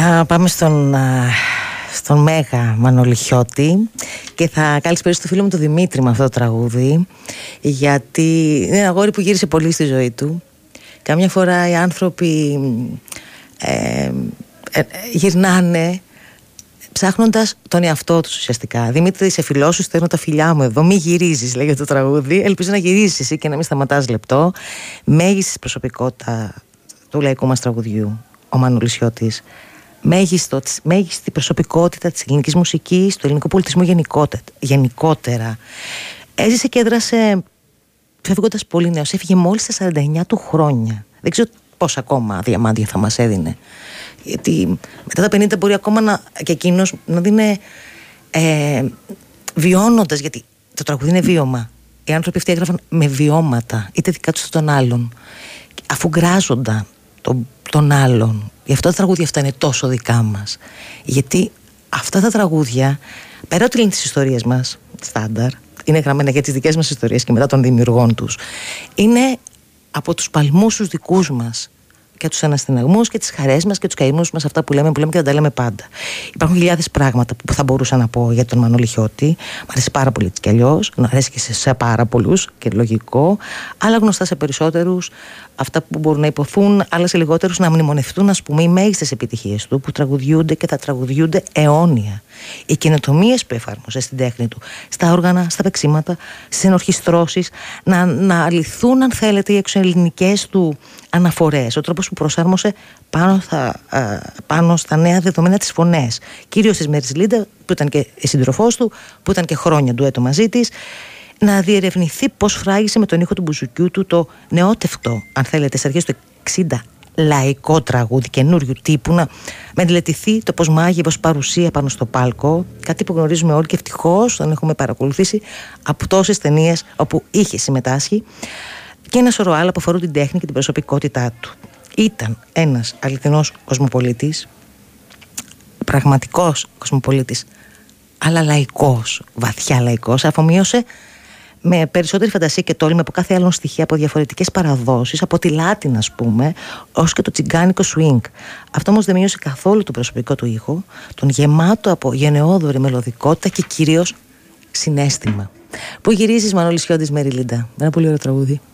Πάμε στον Μέγα Μανολιχιώτη και θα καλησπέρισω το φίλο μου τον Δημήτρη με αυτό το τραγούδι, γιατί είναι ένα αγόρι που γύρισε πολύ στη ζωή του. Καμιά φορά οι άνθρωποι γυρνάνε ψάχνοντας τον εαυτό τους ουσιαστικά. Δημήτρη, σε φιλό σου, στέλνω τα φιλιά μου εδώ. Μη γυρίζεις, λέγεται το τραγούδι. Ελπίζω να γυρίσεις εσύ και να μην σταματάς λεπτό. Μέγιστη προσωπικότητα του λαϊκού μας τραγουδιού, ο Μανολιχιώτης. Μέγιστη προσωπικότητα της ελληνικής μουσικής, του ελληνικού πολιτισμού γενικότερα. Έζησε και έδρασε φεύγοντας πολύ νέος. Έφυγε μόλις στα 49 του χρόνια. Δεν ξέρω πόσα ακόμα διαμάντια θα μας έδινε. Γιατί μετά τα 50 μπορεί ακόμα και εκείνος να δίνει βιώνοντας, γιατί το τραγούδι είναι βίωμα. Οι άνθρωποι αυτοί έγραφαν με βιώματα, είτε δικά τους των άλλων, αφού γκράζονταν τον άλλον. Γι' αυτό τα τραγούδια αυτά είναι τόσο δικά μας. Γιατί αυτά τα τραγούδια, πέρα ότι λένε τις ιστορίες μας, στάνταρ, είναι γραμμένα για τις δικές μας ιστορίες και μετά των δημιουργών τους, είναι από τους παλμούς τους δικούς μας και τους αναστεναγμούς και τις χαρές μας και τους καημούς μας, αυτά που λέμε και δεν τα λέμε πάντα. Υπάρχουν χιλιάδες πράγματα που θα μπορούσα να πω για τον Μανολιχιώτη. Μ' αρέσει πάρα πολύ έτσι κι αλλιώς, μου αρέσει και σε πάρα πολλούς και λογικό, άλλα γνωστά σε περισσότερους, αυτά που μπορούν να υποθούν, άλλα σε λιγότερους να μνημονευτούν, ας πούμε, οι μέγιστες επιτυχίες του που τραγουδιούνται και θα τραγουδιούνται αιώνια. Οι καινοτομίες που εφάρμοσε στην τέχνη του, στα όργανα, στα παίξήματα, στις ενορχιστρώσεις, να αληθούν, αν θέλετε, οι εξωελληνικές του αναφορές, ο τρόπος που προσάρμοσε πάνω στα νέα δεδομένα τις φωνές, κυρίως της Μέρης Λίντα, που ήταν και η σύντροφός του, που ήταν και χρόνια ντουέτο μαζί της, να διερευνηθεί πώς φράγισε με τον ήχο του μπουζουκιού του το νεότευτο, αν θέλετε, στις αρχές του 60, λαϊκό τραγούδι καινούριου τύπου, να μελετηθεί το πώς μάγευε παρουσία πάνω στο πάλκο, κάτι που γνωρίζουμε όλοι και ευτυχώς τον έχουμε παρακολουθήσει από τόσες ταινίες όπου είχε συμμετάσχει, και ένα σωρό άλλα που αφορούν την τέχνη και την προσωπικότητά του. Ήταν ένας αληθινός κοσμοπολίτης, πραγματικός κοσμοπολίτης, αλλά λαϊκός, βαθιά λαϊκός. Αφομοίωσε με περισσότερη φαντασία και τόλμη από κάθε άλλον στοιχεία, από διαφορετικές παραδόσεις, από τη Λάτινα, ας πούμε, ως και το τσιγκάνικο swing. Αυτό όμως δεν μείωσε καθόλου το προσωπικό του ήχο, τον γεμάτο από γενναιόδορη μελωδικότητα και κυρίως συναίσθημα. Πού γυρίζεις, Μανολιχιώτης, Μέρη Λίντα? Ένα πολύ ωραίο τραγούδι.